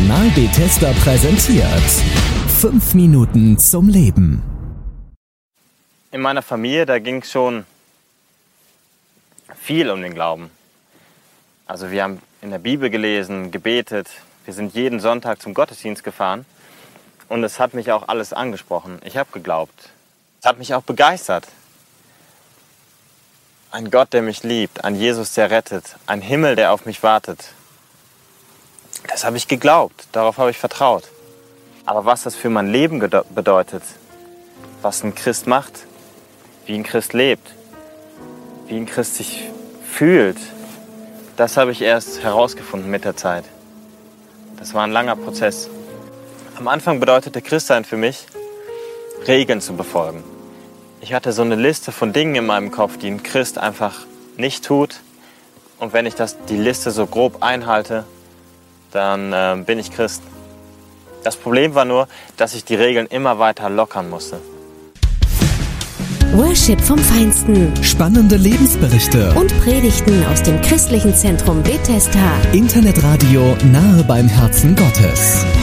Kanal Bethesda präsentiert 5 Minuten zum Leben. In meiner Familie, da ging es schon viel um den Glauben. Also wir haben in der Bibel gelesen, gebetet. Wir sind jeden Sonntag zum Gottesdienst gefahren. Und es hat mich auch alles angesprochen. Ich habe geglaubt. Es hat mich auch begeistert. Ein Gott, der mich liebt. Ein Jesus, der rettet. Ein Himmel, der auf mich wartet. Das habe ich geglaubt. Darauf habe ich vertraut. Aber was das für mein Leben bedeutet, was ein Christ macht, wie ein Christ lebt, wie ein Christ sich fühlt, das habe ich erst herausgefunden mit der Zeit. Das war ein langer Prozess. Am Anfang bedeutete Christsein für mich, Regeln zu befolgen. Ich hatte so eine Liste von Dingen in meinem Kopf, die ein Christ einfach nicht tut. Und wenn ich die Liste so grob einhalte, dann bin ich Christ. Das Problem war nur, dass ich die Regeln immer weiter lockern musste. Worship vom Feinsten. Spannende Lebensberichte Und Predigten aus dem christlichen Zentrum Bethesda. Internetradio nahe beim Herzen Gottes.